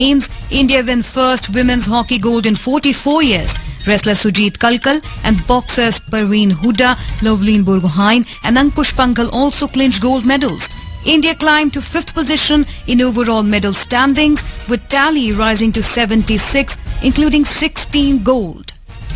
Games, India win first women's hockey gold in 44 years. Wrestler Sujit Kalkal and boxers Parveen Huda, Loveleen Burgohain and Ankush Pankal also clinched gold medals. India climbed to 5th position in overall medal standings, with tally rising to 76, including 16 gold.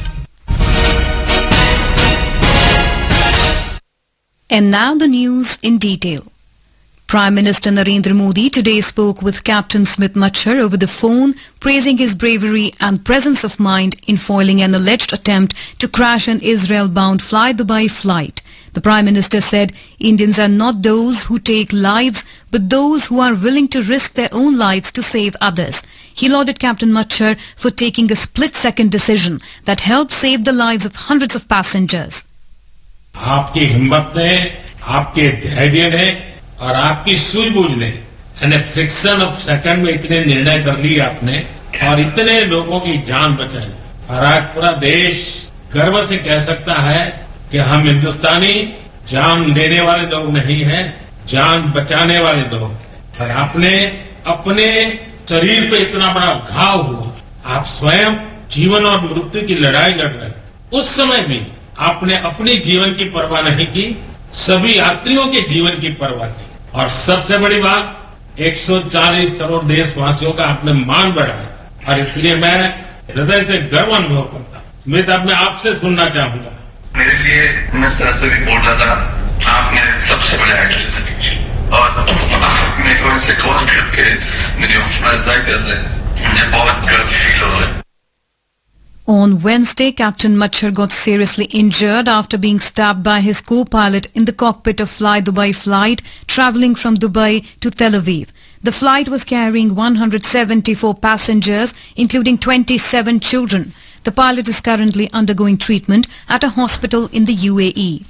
And now the news in detail. Prime Minister Narendra Modi today spoke with Captain Smith Machar over the phone, praising his bravery and presence of mind in foiling an alleged attempt to crash an Israel-bound Fly Dubai flight. The Prime Minister said Indians are not those who take lives, but those who are willing to risk their own lives to save others. He lauded Captain Machar for taking a split-second decision that helped save the lives of hundreds of passengers. आपकी हिम्मत ने, आपके धैर्य ने और आपकी सूझबूझ ने यानी फ्रिक्शन ऑफ सेकंड में इतने निर्णय कर लिए आपने और इतने लोगों की जान बचाई और आज पूरा देश गर्व से कह सकता है कि हम हिंदुस्तानी जान लेने वाले लोग नहीं हैं, जान बचाने वाले लोग हैं। और आपने अपने शरीर पे इतना बड़ा घाव हुआ, आप स्वयं जीवन और मृत्यु की लड़ाई लड़ रहे थे। उस समय भी आपने अपनी जीवन की परवाह नहीं की, सभी यात्रियों के जीवन की परवाह की और सबसे बड़ी बात 140 करोड़ देशवासियों का आपने मान बढ़ाया और इसलिए मैं हृदय से गर्व अनुभव करता हूँ। मैं अब मैं आपसे सुनना चाहूंगा। मेरे लिए मैं सर से भी बोल रहा था, आपने सबसे बड़े एक्टर और मेरे को इनसे कॉल करके मेरी हौसला अफजाई कर रहे हैं, मुझे बहुत गर्व फील हो रहा है। On Wednesday, Captain Machar got seriously injured after being stabbed by his co-pilot in the cockpit of Fly Dubai flight travelling from Dubai to Tel Aviv. The flight was carrying 174 passengers, including 27 children. The pilot is currently undergoing treatment at a hospital in the UAE.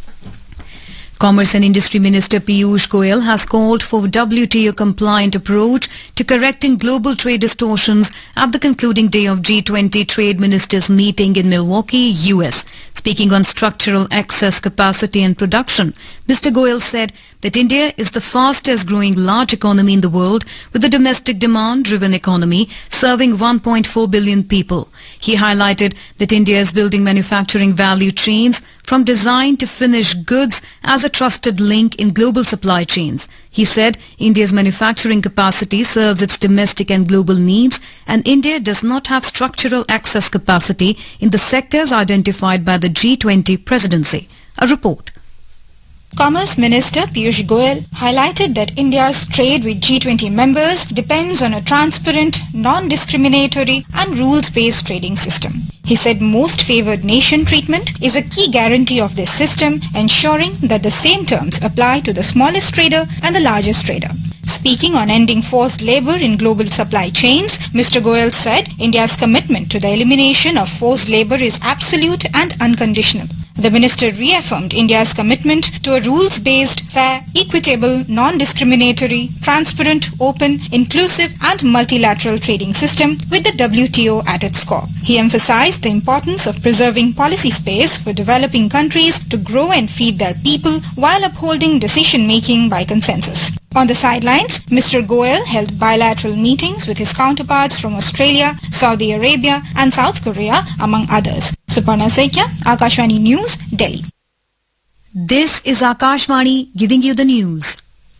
Commerce and Industry Minister Piyush Goyal has called for WTO-compliant approach to correcting global trade distortions at the concluding day of G20 Trade Ministers meeting in Milwaukee, US. Speaking on structural excess capacity and production, Mr. Goyal said that India is the fastest growing large economy in the world with a domestic demand-driven economy serving 1.4 billion people. He highlighted that India is building manufacturing value chains from design to finished goods as a trusted link in global supply chains. He said India's manufacturing capacity serves its domestic and global needs, and India does not have structural excess capacity in the sectors identified by the G20 presidency. A report. Commerce Minister Piyush Goyal highlighted that India's trade with G20 members depends on a transparent, non-discriminatory and rules-based trading system. He said most favoured nation treatment is a key guarantee of this system, ensuring that the same terms apply to the smallest trader and the largest trader. Speaking on ending forced labour in global supply chains, Mr. Goyal said India's commitment to the elimination of forced labour is absolute and unconditional. The minister reaffirmed India's commitment to a rules-based, fair, equitable, non-discriminatory, transparent, open, inclusive and multilateral trading system with the WTO at its core. He emphasized the importance of preserving policy space for developing countries to grow and feed their people while upholding decision-making by consensus. On the sidelines, Mr. Goyal held bilateral meetings with his counterparts from Australia, Saudi Arabia and South Korea, among others. Suparna Saikia, Akashvani News, Delhi. This is Akashvani giving you the news.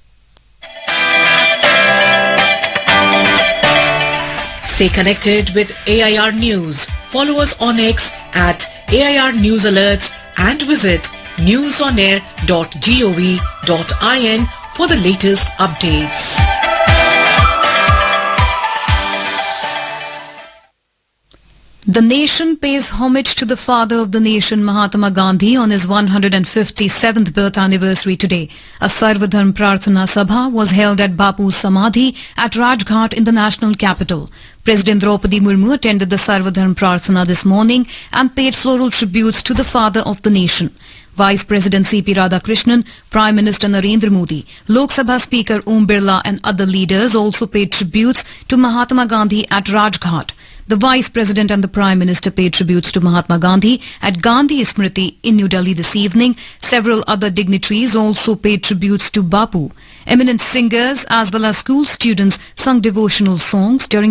Stay connected with AIR News. Follow us on X at AIR News Alerts and visit newsonair.gov.in for the latest updates. The nation pays homage to the father of the nation, Mahatma Gandhi, on his 157th birth anniversary today. A Sarvadharm Prarthana Sabha was held at Bapu's Samadhi at Rajghat in the national capital. President Draupadi Murmu attended the Sarvadharm Prarthana this morning and paid floral tributes to the father of the nation. Vice President C.P. Radhakrishnan, Prime Minister Narendra Modi, Lok Sabha Speaker Om Birla and other leaders also paid tributes to Mahatma Gandhi at Rajghat. The Vice President and the Prime Minister paid tributes to Mahatma Gandhi at Gandhi Smriti in New Delhi this evening. Several other dignitaries also paid tributes to Bapu. Eminent singers as well as school students sung devotional songs during